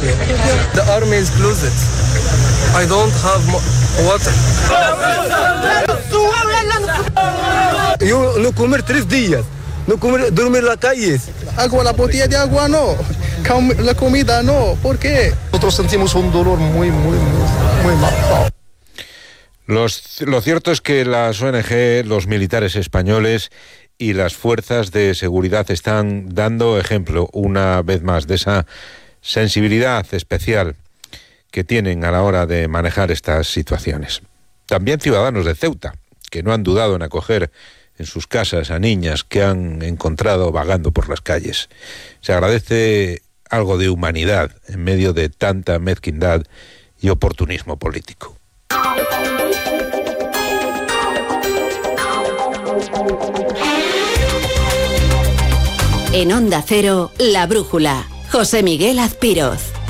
The army is closed. I don't have water. Yo no comer 3 días. No comer, dormir en las calles. Agua, la botella de agua no. La comida no. ¿Por qué? Nosotros sentimos un dolor muy mal. Lo cierto es que las ONG, los militares españoles y las fuerzas de seguridad están dando ejemplo una vez más de esa sensibilidad especial que tienen a la hora de manejar estas situaciones. También ciudadanos de Ceuta, que no han dudado en acoger en sus casas a niñas que han encontrado vagando por las calles. Se agradece algo de humanidad en medio de tanta mezquindad y oportunismo político. En Onda Cero, La Brújula, José Miguel Azpiroz.